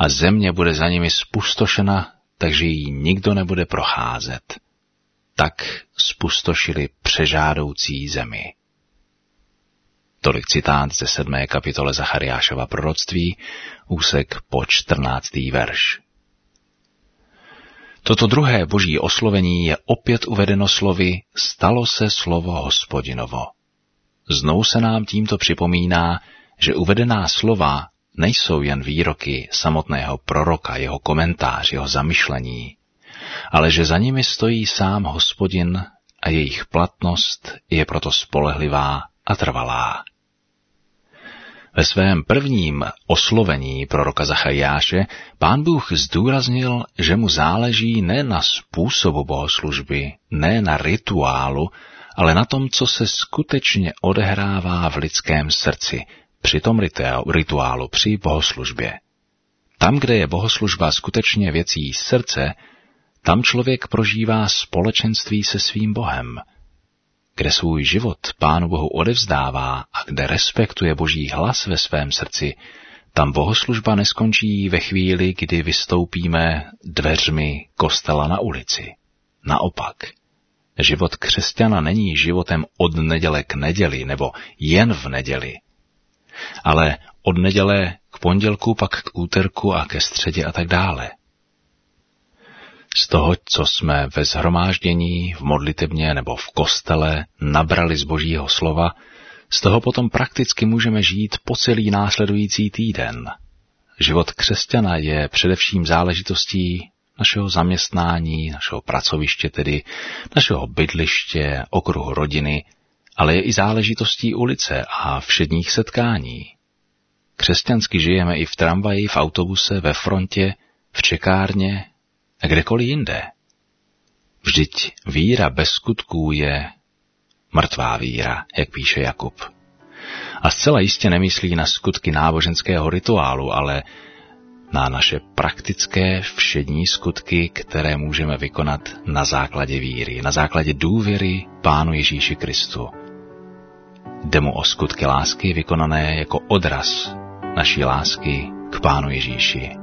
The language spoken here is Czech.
a země bude za nimi spustošena, takže jí nikdo nebude procházet. Tak spustošili přežádoucí zemi. Tolik citát ze 7. kapitole Zachariášova proroctví, úsek po 14. verš. Toto druhé boží oslovení je opět uvedeno slovy stalo se slovo Hospodinovo. Znovu se nám tímto připomíná, že uvedená slova nejsou jen výroky samotného proroka, jeho komentář, jeho zamyšlení, ale že za nimi stojí sám Hospodin a jejich platnost je proto spolehlivá a trvalá. Ve svém prvním oslovení proroka Zachariáše Pán Bůh zdůraznil, že mu záleží ne na způsobu bohoslužby, ne na rituálu, ale na tom, co se skutečně odehrává v lidském srdci, při tom rituálu, při bohoslužbě. Tam, kde je bohoslužba skutečně věcí srdce, tam člověk prožívá společenství se svým Bohem. Kde svůj život Pánu Bohu odevzdává a kde respektuje Boží hlas ve svém srdci, tam bohoslužba neskončí ve chvíli, kdy vystoupíme dveřmi kostela na ulici. Naopak, život křesťana není životem od neděle k neděli nebo jen v neděli, ale od neděle k pondělku, pak k úterku a ke středě a tak dále. Z toho, co jsme ve shromáždění, v modlitebně nebo v kostele nabrali z Božího slova, z toho potom prakticky můžeme žít po celý následující týden. Život křesťana je především záležitostí našeho zaměstnání, našeho pracoviště, tedy našeho bydliště, okruhu rodiny, ale je i záležitostí ulice a všedních setkání. Křesťansky žijeme i v tramvaji, v autobuse, ve frontě, v čekárně a kdekoliv jinde. Vždyť víra bez skutků je mrtvá víra, jak píše Jakub. A zcela jistě nemyslí na skutky náboženského rituálu, ale na naše praktické všední skutky, které můžeme vykonat na základě víry, na základě důvěry Pánu Ježíši Kristu. Jde mu o skutky lásky vykonané jako odraz naší lásky k Pánu Ježíši.